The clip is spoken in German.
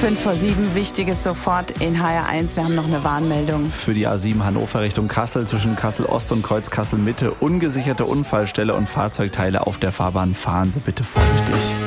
5:05, Wichtiges sofort in HR1. Wir haben noch eine Warnmeldung. Für die A7 Hannover Richtung Kassel zwischen Kassel Ost und Kreuz Kassel Mitte ungesicherte Unfallstelle und Fahrzeugteile auf der Fahrbahn. Fahren Sie bitte vorsichtig.